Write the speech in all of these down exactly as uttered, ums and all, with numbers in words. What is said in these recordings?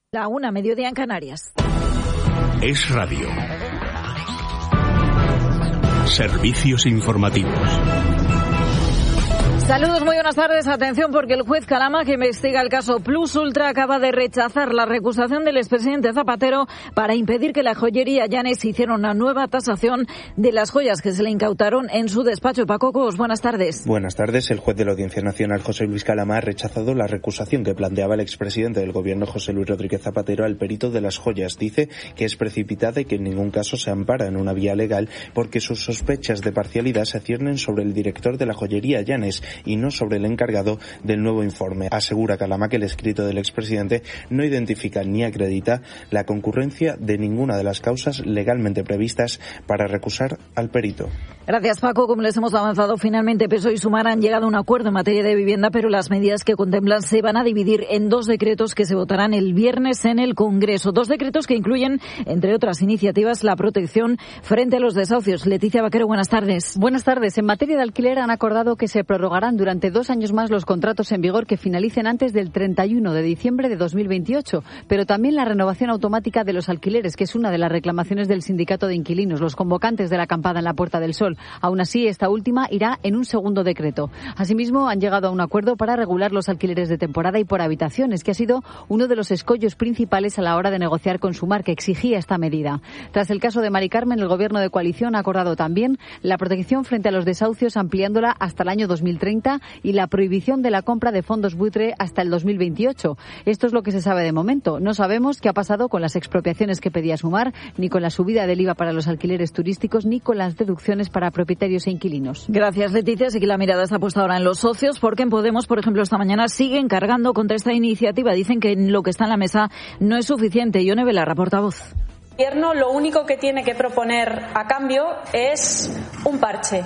La una, mediodía en Canarias. Es Radio. Servicios informativos. Saludos, muy buenas tardes. Atención, porque el juez Calama, que investiga el caso Plus Ultra, acaba de rechazar la recusación del expresidente Zapatero para impedir que la joyería Llanes hiciera una nueva tasación de las joyas que se le incautaron en su despacho. Paco Cos, buenas tardes. Buenas tardes. El juez de la Audiencia Nacional, José Luis Calama, ha rechazado la recusación que planteaba el expresidente del Gobierno, José Luis Rodríguez Zapatero, al perito de las joyas. Dice que es precipitada y que en ningún caso se ampara en una vía legal porque sus sospechas de parcialidad se ciernen sobre el director de la joyería Llanes y no sobre el encargado del nuevo informe. Asegura Calama que el escrito del expresidente no identifica ni acredita la concurrencia de ninguna de las causas legalmente previstas para recusar al perito. Gracias, Paco. Como les hemos avanzado, finalmente P S O E y Sumar han llegado a un acuerdo en materia de vivienda, pero las medidas que contemplan se van a dividir en dos decretos que se votarán el viernes en el Congreso. Dos decretos que incluyen, entre otras iniciativas, la protección frente a los desahucios. Leticia Vaquero, buenas tardes. Buenas tardes. En materia de alquiler han acordado que se prorrogarán durante dos años más los contratos en vigor que finalicen antes del treinta y uno de diciembre de dos mil veintiocho, pero también la renovación automática de los alquileres, que es una de las reclamaciones del sindicato de inquilinos, los convocantes de la acampada en la Puerta del Sol. Aún así, esta última irá en un segundo decreto. Asimismo, han llegado a un acuerdo para regular los alquileres de temporada y por habitaciones, que ha sido uno de los escollos principales a la hora de negociar con Sumar, que exigía esta medida. Tras el caso de Mari Carmen, el Gobierno de coalición ha acordado también la protección frente a los desahucios, ampliándola hasta el año dos mil treinta y la prohibición de la compra de fondos buitre hasta el dos mil veintiocho. Esto es lo que se sabe de momento. No sabemos qué ha pasado con las expropiaciones que pedía Sumar, ni con la subida del I V A para los alquileres turísticos, ni con las deducciones para propietarios e inquilinos. Gracias, Leticia. Así que la mirada está puesta ahora en los socios, porque en Podemos, por ejemplo, esta mañana siguen cargando contra esta iniciativa. Dicen que lo que está en la mesa no es suficiente. Ione Belarra, portavoz. El Gobierno lo único que tiene que proponer a cambio es un parche.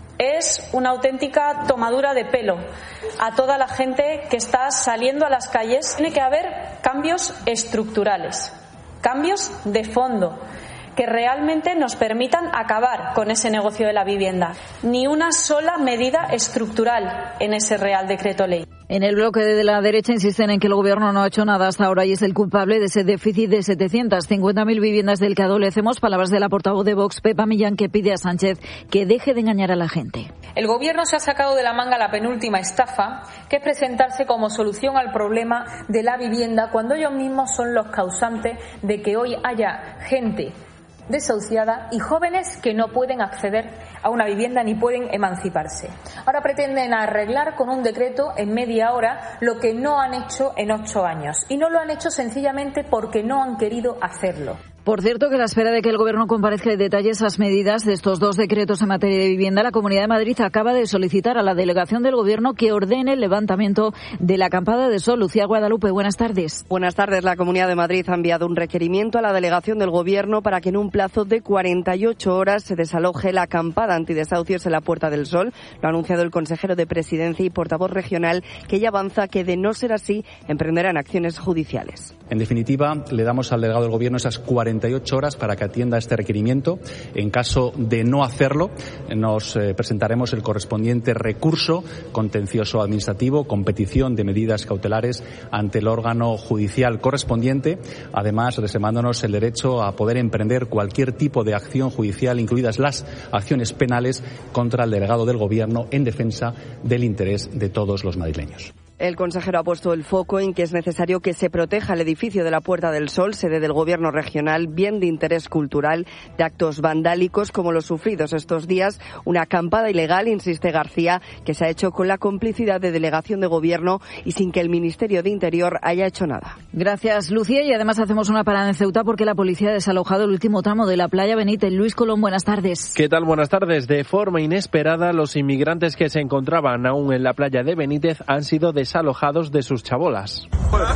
Es una auténtica tomadura de pelo a toda la gente que está saliendo a las calles. Tiene que haber cambios estructurales, cambios de fondo, que realmente nos permitan acabar con ese negocio de la vivienda. Ni una sola medida estructural en ese Real Decreto Ley. En el bloque de la derecha insisten en que el Gobierno no ha hecho nada hasta ahora y es el culpable de ese déficit de setecientas cincuenta mil viviendas del que adolecemos. Palabras de la portavoz de Vox, Pepa Millán, que pide a Sánchez que deje de engañar a la gente. El Gobierno se ha sacado de la manga la penúltima estafa, que es presentarse como solución al problema de la vivienda cuando ellos mismos son los causantes de que hoy haya gente desahuciada y jóvenes que no pueden acceder a una vivienda ni pueden emanciparse. Ahora pretenden arreglar con un decreto en media hora lo que no han hecho en ocho años. Y no lo han hecho sencillamente porque no han querido hacerlo. Por cierto, que a la espera de que el Gobierno comparezca y detalle esas medidas de estos dos decretos en materia de vivienda, la Comunidad de Madrid acaba de solicitar a la delegación del Gobierno que ordene el levantamiento de la acampada de sol. Lucía Guadalupe, buenas tardes. Buenas tardes. La Comunidad de Madrid ha enviado un requerimiento a la delegación del Gobierno para que en un plazo de cuarenta y ocho horas se desaloje la acampada antidesahucios en la Puerta del Sol. Lo ha anunciado el consejero de Presidencia y portavoz regional, que ya avanza que, de no ser así, emprenderán acciones judiciales. En definitiva, le damos al delegado del Gobierno esas cuarenta y ocho horas para que atienda este requerimiento. En caso de no hacerlo, nos eh, presentaremos el correspondiente recurso contencioso administrativo con petición de medidas cautelares ante el órgano judicial correspondiente, además reservándonos el derecho a poder emprender cualquier tipo de acción judicial, incluidas las acciones penales, contra el delegado del Gobierno en defensa del interés de todos los madrileños. El consejero ha puesto el foco en que es necesario que se proteja el edificio de la Puerta del Sol, sede del Gobierno regional, bien de interés cultural, de actos vandálicos como los sufridos estos días. Una acampada ilegal, insiste García, que se ha hecho con la complicidad de delegación de Gobierno y sin que el Ministerio de Interior haya hecho nada. Gracias, Lucía. Y además hacemos una parada en Ceuta porque la policía ha desalojado el último tramo de la playa Benítez. Luis Colón, buenas tardes. ¿Qué tal? Buenas tardes. De forma inesperada, los inmigrantes que se encontraban aún en la playa de Benítez han sido desalojados desalojados de sus chabolas.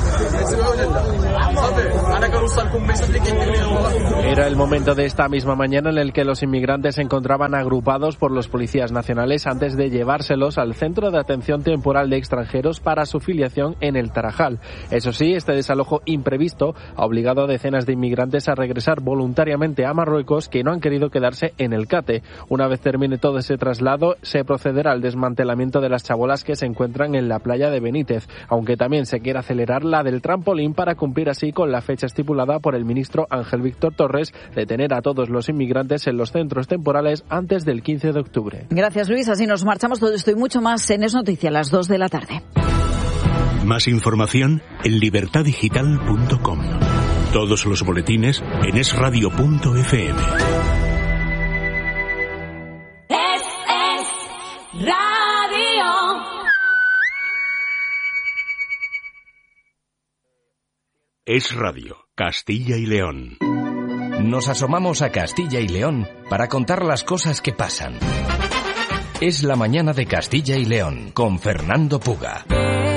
Era el momento de esta misma mañana en el que los inmigrantes se encontraban agrupados por los policías nacionales antes de llevárselos al Centro de Atención Temporal de Extranjeros para su filiación en el Tarajal. Eso sí, este desalojo imprevisto ha obligado a decenas de inmigrantes a regresar voluntariamente a Marruecos, que no han querido quedarse en el Cate. Una vez termine todo ese traslado, se procederá al desmantelamiento de las chabolas que se encuentran en la playa de de Benítez, aunque también se quiere acelerar la del trampolín para cumplir así con la fecha estipulada por el ministro Ángel Víctor Torres de tener a todos los inmigrantes en los centros temporales antes del quince de octubre. Gracias, Luis. Así nos marchamos. Todo esto y mucho más en Es Noticia a las dos de la tarde. Más información en libertad digital punto com. Todos los boletines en es radio punto efe eme. Es, es radio. Es Radio, Castilla y León. Nos asomamos a Castilla y León para contar las cosas que pasan. Es la mañana de Castilla y León con Fernando Puga.